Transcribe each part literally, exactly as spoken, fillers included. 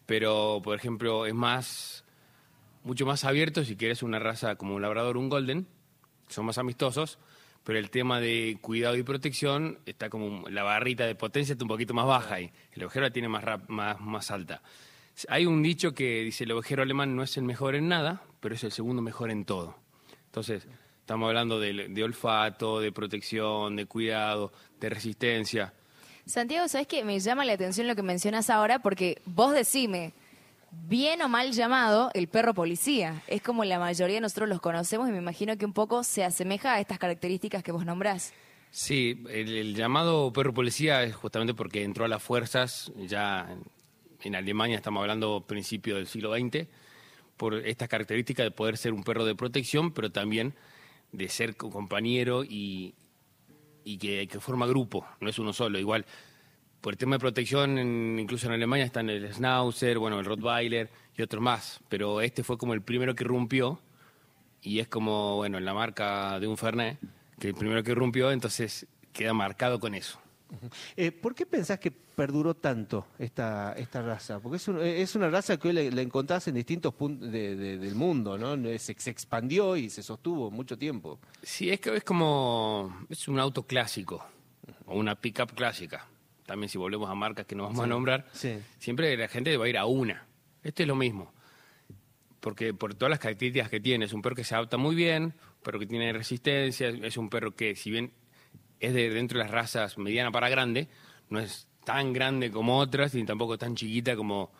pero por ejemplo es más, mucho más abierto si quieres una raza como un labrador o un golden, son más amistosos, pero el tema de cuidado y protección está como la barrita de potencia está un poquito más baja ahí, el ovejero la tiene más, rap, más, más alta. Hay un dicho que dice el ovejero alemán no es el mejor en nada, pero es el segundo mejor en todo. Entonces, estamos hablando de, de olfato, de protección, de cuidado, de resistencia. Santiago, ¿sabes qué? Me llama la atención lo que mencionas ahora, porque vos decime, bien o mal llamado, el perro policía. Es como la mayoría de nosotros los conocemos y me imagino que un poco se asemeja a estas características que vos nombrás. Sí, el, el llamado perro policía es justamente porque entró a las fuerzas ya en Alemania, estamos hablando principio del siglo veinte, por estas características de poder ser un perro de protección, pero también de ser compañero y, y que, que forma grupo, no es uno solo. Igual, por el tema de protección, en, incluso en Alemania están el Schnauzer, bueno, el Rottweiler y otros más, pero este fue como el primero que irrumpió y es como, bueno, en la marca de un Fernet, que el primero que irrumpió, entonces queda marcado con eso. Eh, ¿Por qué pensás que perduró tanto esta, esta raza? Porque es, un, es una raza que hoy la, la encontrás en distintos puntos de, de, del mundo, ¿no? Se, se expandió y se sostuvo mucho tiempo. Sí, es que es como, es un auto clásico, o una pick-up clásica. También si volvemos a marcas que nos vamos sí, a nombrar, sí. Siempre la gente va a ir a una. Este es lo mismo, porque por todas las características que tiene, es un perro que se adapta muy bien, un perro que tiene resistencia, es un perro que si bien es de dentro de las razas mediana para grande, no es tan grande como otras y tampoco tan chiquita como,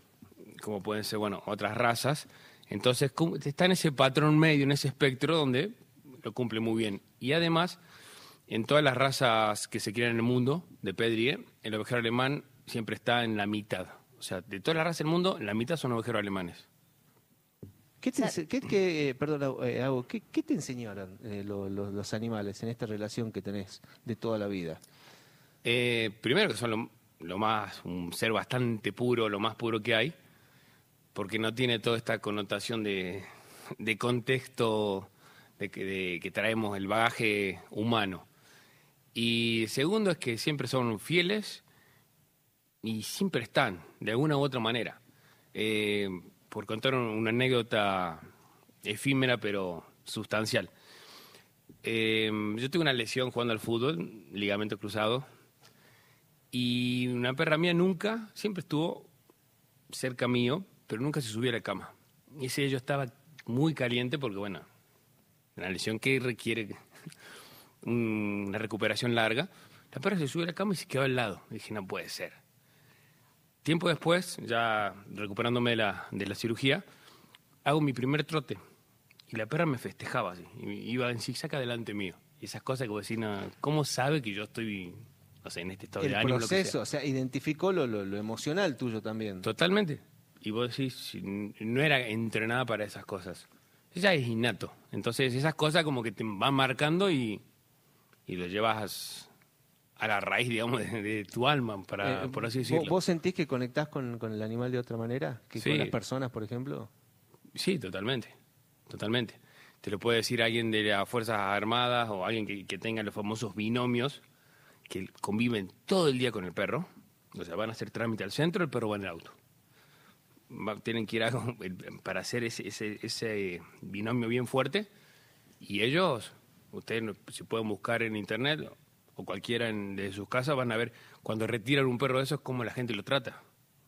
como pueden ser, bueno, otras razas. Entonces está en ese patrón medio, en ese espectro donde lo cumple muy bien. Y además, en todas las razas que se crean en el mundo de Pedrier, el ovejero alemán siempre está en la mitad. O sea, de todas las razas del mundo, la mitad son ovejeros alemanes. ¿Qué te, qué, qué, perdón, eh, Ago, ¿qué, ¿qué te enseñaron eh, lo, lo, los animales en esta relación que tenés de toda la vida? Eh, primero que son lo, lo más, un ser bastante puro, lo más puro que hay, porque no tiene toda esta connotación de, de contexto de que, de que traemos el bagaje humano. Y segundo es que siempre son fieles y siempre están, de alguna u otra manera. Eh, por contar una anécdota efímera pero sustancial. Eh, yo tuve una lesión jugando al fútbol, ligamento cruzado, y una perra mía nunca, siempre estuvo cerca mío, pero nunca se subía a la cama. Y ese yo estaba muy caliente porque, bueno, una lesión que requiere una recuperación larga. La perra se subió a la cama y se quedó al lado. Y dije, no puede ser. Tiempo después, ya recuperándome de la, de la cirugía, hago mi primer trote y la perra me festejaba así, y iba en zigzag delante mío. Y esas cosas que vos decís, no, ¿cómo sabe que yo estoy, no sé, en este estado el de ánimo? El proceso, lo que sea? O sea, identificó lo, lo, lo emocional tuyo también. Totalmente. Y vos decís, no era entrenada para esas cosas. Ella es innato. Entonces esas cosas como que te van marcando y, y lo llevas a la raíz, digamos, de, de tu alma, para, eh, por así decirlo. ¿Vos sentís que conectás con, con el animal de otra manera? ¿Que sí. con las personas, por ejemplo? Sí, totalmente, totalmente. Te lo puede decir alguien de las Fuerzas Armadas o alguien que, que tenga los famosos binomios que conviven todo el día con el perro. O sea, van a hacer trámite al centro, el perro va en el auto. Va, tienen que ir a, para hacer ese, ese, ese binomio bien fuerte. Y ellos, ustedes si pueden buscar en internet o cualquiera en, de sus casas, van a ver cuando retiran un perro de esos cómo la gente lo trata.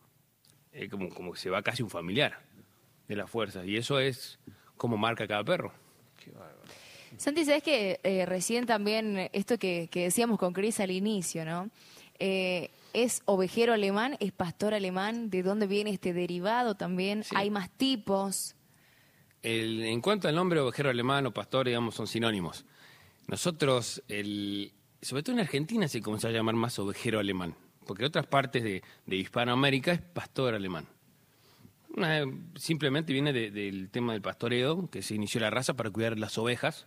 Es como, como que se va casi un familiar de las fuerzas. Y eso es como marca cada perro. Qué bárbaro. Santi, sabes que eh, recién también esto que, que decíamos con Cris al inicio, ¿no? Eh, ¿Es ovejero alemán? ¿Es pastor alemán? ¿De dónde viene este derivado también? Sí. ¿Hay más tipos? El, en cuanto al nombre ovejero alemán o pastor, digamos, son sinónimos. Nosotros, el, sobre todo en Argentina, se comenzó a llamar más ovejero alemán, porque en otras partes de, de Hispanoamérica es pastor alemán. Una, simplemente viene de, del tema del pastoreo, que se inició la raza para cuidar las ovejas.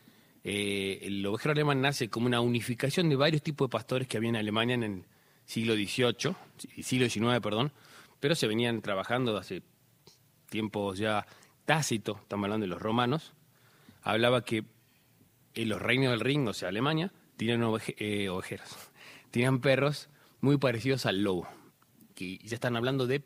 Eh, el ovejero alemán nace como una unificación de varios tipos de pastores que había en Alemania en el siglo dieciocho, siglo diecinueve, perdón, pero se venían trabajando hace tiempos ya tácitos, estamos hablando de los romanos. Hablaba que en los reinos del Rin, o sea, Alemania, tenían oveje, eh, ovejeros, tenían perros muy parecidos al lobo, que ya están hablando de